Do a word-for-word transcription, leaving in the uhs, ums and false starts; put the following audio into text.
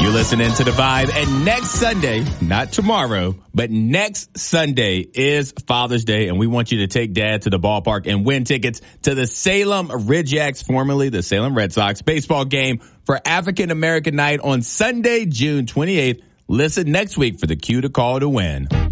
You're listening to The Vibe, and next Sunday, not tomorrow, but next Sunday is Father's Day, and we want you to take Dad to the ballpark and win tickets to the Salem Ridgeacs, formerly the Salem Red Sox, baseball game for African American Night on Sunday, June twenty-eighth. Listen next week for the cue to call to win.